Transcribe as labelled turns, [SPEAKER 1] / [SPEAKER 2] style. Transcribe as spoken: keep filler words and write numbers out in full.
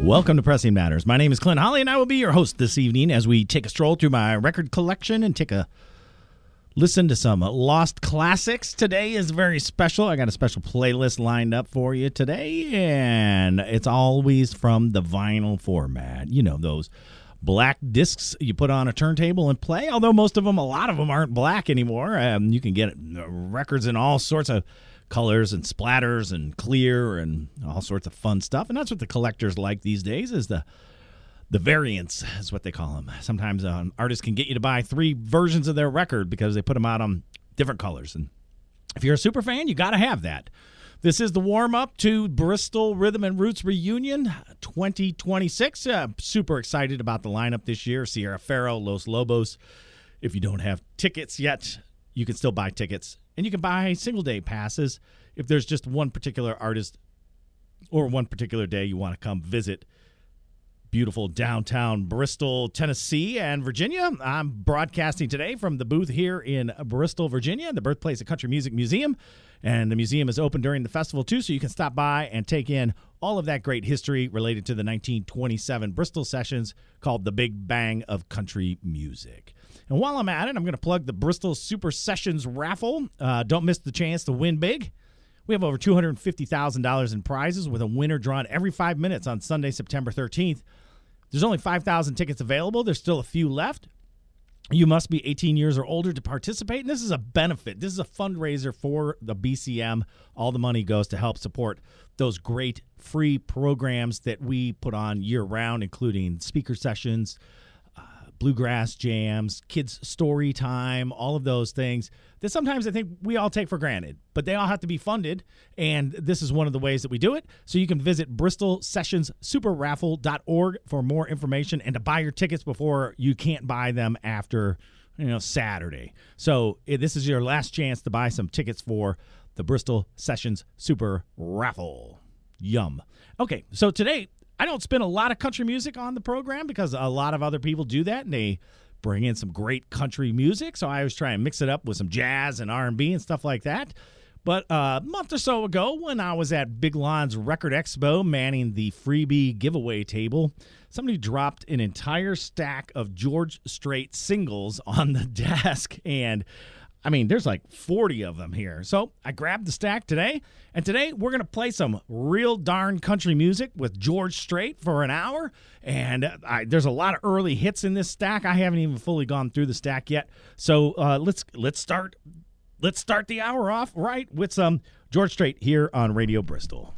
[SPEAKER 1] Welcome to Pressing Matters. My name is Clint Holly, and I will be your host this evening as we take a stroll through my record collection and take a listen to some lost classics. Today is very special. I got a special playlist lined up for you today, and it's always from the vinyl format. You know, those black discs you put on a turntable and play, although most of them, a lot of them aren't black anymore. Um, you can get records in all sorts of colors and splatters and clear and all sorts of fun stuff, and that's what the collectors like these days, is the the variants is what they call them. Sometimes um, artists can get you to buy three versions of their record because they put them out on different colors, and if you're a super fan, you got to have that. This is the warm-up to Bristol Rhythm and Roots Reunion twenty twenty-six. Uh, super excited about the lineup this year. Sierra Faro, Los Lobos. If you don't have tickets yet, you can still buy tickets. And you can buy single-day passes if there's just one particular artist or one particular day you want to come visit beautiful downtown Bristol, Tennessee, and Virginia. I'm broadcasting today from the booth here in Bristol, Virginia, the birthplace of Country Music Museum. And the museum is open during the festival, too, so you can stop by and take in all of that great history related to the nineteen twenty-seven Bristol Sessions called The Big Bang of Country Music. And while I'm at it, I'm going to plug the Bristol Super Sessions raffle. Uh, don't miss the chance to win big. We have over two hundred fifty thousand dollars in prizes with a winner drawn every five minutes on Sunday, September thirteenth. There's only five thousand tickets available. There's still a few left. You must be eighteen years or older to participate, and this is a benefit. This is a fundraiser for the B C M. All the money goes to help support those great free programs that we put on year-round, including speaker sessions, uh, bluegrass jams, kids' story time, all of those things that sometimes I think we all take for granted, but they all have to be funded, and this is one of the ways that we do it. So you can visit bristol sessions super raffle dot org for more information and to buy your tickets before you can't buy them after, you know, Saturday. So eh, this is your last chance to buy some tickets for the Bristol Sessions Super Raffle. Yum. Okay, so today I don't spin a lot of country music on the program because a lot of other people do that, and they bring in some great country music, so I always try and mix it up with some jazz and R and B and stuff like that. But uh, a month or so ago, when I was at Big Lon's Record Expo manning the freebie giveaway table, somebody dropped an entire stack of George Strait singles on the desk, and I mean, there's like forty of them here. So I grabbed the stack today, and today we're going to play some real darn country music with George Strait for an hour. And I, there's a lot of early hits in this stack. I haven't even fully gone through the stack yet. So uh, let's let's start let's start the hour off right with some George Strait here on Radio Bristol.